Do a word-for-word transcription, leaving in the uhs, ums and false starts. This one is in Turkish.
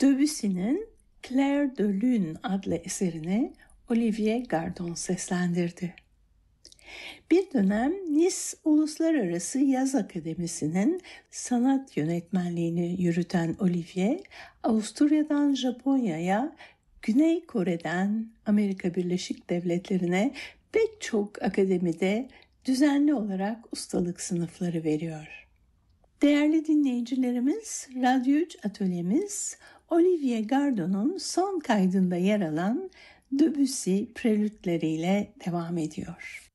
Debussy'nin Clair de Lune adlı eserini Olivier Gardon seslendirdi. Bir dönem Nice Uluslararası Yaz Akademisi'nin sanat yönetmenliğini yürüten Olivier, Avusturya'dan Japonya'ya, Güney Kore'den Amerika Birleşik Devletleri'ne pek çok akademide düzenli olarak ustalık sınıfları veriyor. Değerli dinleyicilerimiz, Radyo üç atölyemiz Olivier Gardon'un son kaydında yer alan Debussy prelütleriyle devam ediyor.